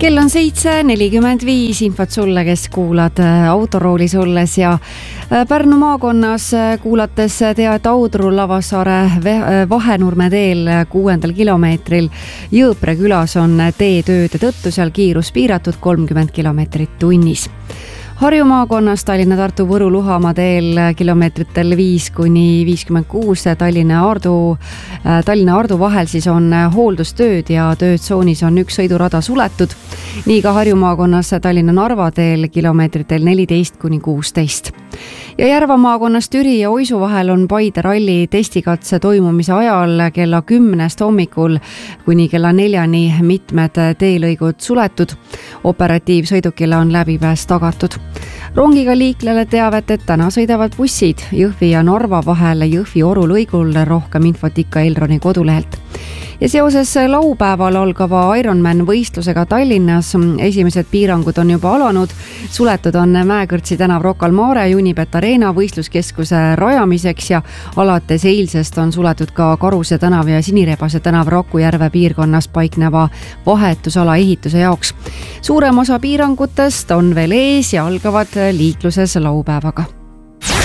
Kell on 7:45, infot sulle, kes kuulad autoroolis olles ja Pärnu maakonnas kuulates tead Audru Lavassaare Vahenurme teel 6. kilomeetril Jõõpre külas on teetööde tõttu seal kiirus piiratud 30 kilomeetrit tunnis. Harju maakonnas Tallinna-Tartu-Võru-Luhamaa teel kilomeetritel 5–56 Tallinna-Ardu vahel siis on hooldustööd ja töötsoonis on üks sõidurada suletud. Nii ka Harju maakonnas Tallinna-Narva teel kilomeetritel 14–16. Ja Järva maakonnas Türi ja Oisu vahel on Paide ralli testikatse toimumise ajal kella 10 hommikul kuni kella 4 mitmed teelõigud suletud. Operatiivsõidukile on läbipääs tagatud. Rongiga liiklejale teavet, et täna sõidavad bussid Jõhvi ja Narva vahel Jõhvi-Oru lõigul, rohkem infot ikka Elroni kodulehelt. Ja seoses laupäeval algava Ironman võistlusega Tallinnas esimesed piirangud on juba alanud. Suletud on Mäekõrtsi tänav Rocca al Mare Unibet Arena võistluskeskuse rajamiseks ja alates eilsest on suletud ka Karuse tänav ja Sinirebase tänav Rakujärve piirkonnas paikneva vahetusala ehituse jaoks. Suurem osa piirangutest on veel ees ja algavad liikluses laupäevaga.